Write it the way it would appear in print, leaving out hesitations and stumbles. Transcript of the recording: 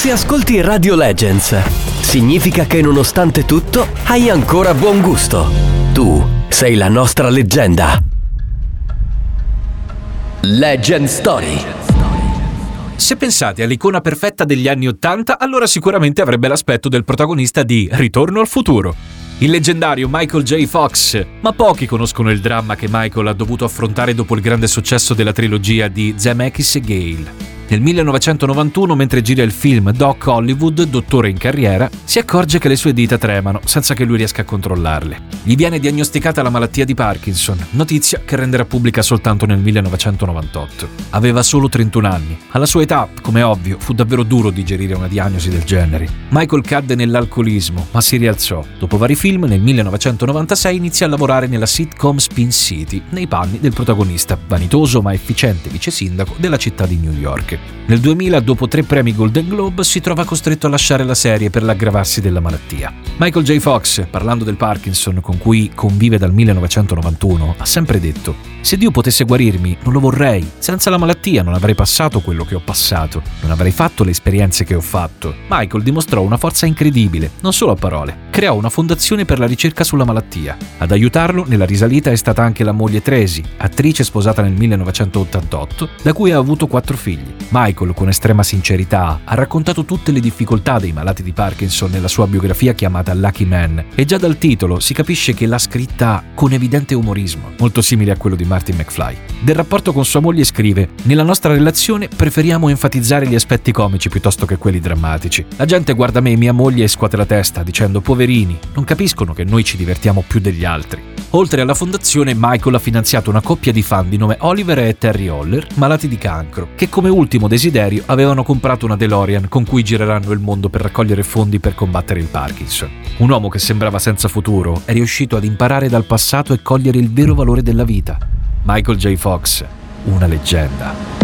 Se ascolti Radio Legends, significa che nonostante tutto hai ancora buon gusto. Tu sei la nostra leggenda. Legend Story. Se pensate all'icona perfetta degli anni '80, allora sicuramente avrebbe l'aspetto del protagonista di Ritorno al futuro, il leggendario Michael J. Fox. Ma pochi conoscono il dramma che Michael ha dovuto affrontare dopo il grande successo della trilogia di Zemeckis e Gale. Nel 1991, mentre gira il film Doc Hollywood, dottore in carriera, si accorge che le sue dita tremano senza che lui riesca a controllarle. Gli viene diagnosticata la malattia di Parkinson, notizia che renderà pubblica soltanto nel 1998. Aveva solo 31 anni. Alla sua età, come ovvio, fu davvero duro digerire una diagnosi del genere. Michael cadde nell'alcolismo, ma si rialzò. Dopo vari film, nel 1996 inizia a lavorare nella sitcom Spin City, nei panni del protagonista, vanitoso ma efficiente vice sindaco della città di New York. Nel 2000, dopo 3 premi Golden Globe, si trova costretto a lasciare la serie per l'aggravarsi della malattia. Michael J. Fox, parlando del Parkinson con cui convive dal 1991, ha sempre detto: "Se Dio potesse guarirmi, non lo vorrei. Senza la malattia non avrei passato quello che ho passato, non avrei fatto le esperienze che ho fatto." Michael dimostrò una forza incredibile, non solo a parole. Creò una fondazione per la ricerca sulla malattia. Ad aiutarlo nella risalita è stata anche la moglie Tracy, attrice sposata nel 1988, da cui ha avuto 4 figli. Michael, con estrema sincerità, ha raccontato tutte le difficoltà dei malati di Parkinson nella sua biografia chiamata Lucky Man, e già dal titolo si capisce che l'ha scritta con evidente umorismo, molto simile a quello di Martin McFly. Del rapporto con sua moglie scrive: "Nella nostra relazione preferiamo enfatizzare gli aspetti comici piuttosto che quelli drammatici. La gente guarda me e mia moglie e scuote la testa dicendo: poverini, non capiscono che noi ci divertiamo più degli altri." Oltre alla fondazione, Michael ha finanziato una coppia di fan di nome Oliver e Terry Holler, malati di cancro, che come ultimo desiderio avevano comprato una DeLorean con cui gireranno il mondo per raccogliere fondi per combattere il Parkinson. Un uomo che sembrava senza futuro è riuscito ad imparare dal passato e cogliere il vero valore della vita. Michael J. Fox, una leggenda.